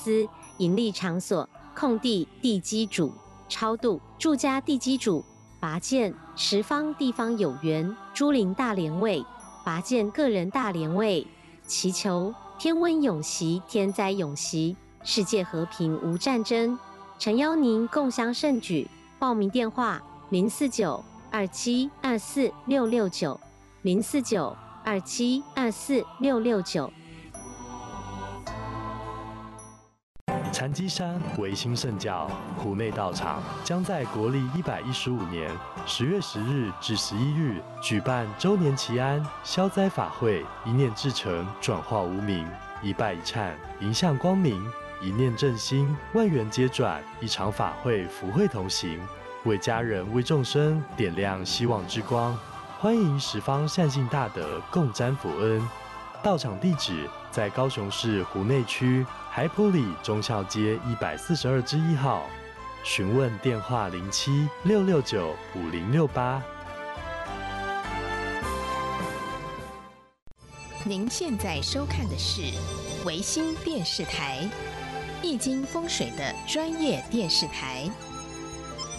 司、营利场所、空地地基主、超度、住家地基主、拔建、十方地方有缘、诸灵大莲位、拔建个人大莲位，祈求天温永息、天灾永息、世界和平无战争。诚邀您共襄盛举。报名电话：049-2724-669 049-2724-669。 禅机山维新圣教湖内道场将在国历115年10月10日至11日举办周年祈安消灾法会，一念至诚，转化无明，一拜一忏，迎向光明，一念正心，万缘皆转。一场法会，福慧同行，为家人为众生点亮希望之光。欢迎十方善信大德共沾福恩。道场地址在高雄市湖内区海埔里忠孝街142-1号，询问电话07-669-5068。 您现在收看的是维新电视台，易经风水的专业电视台。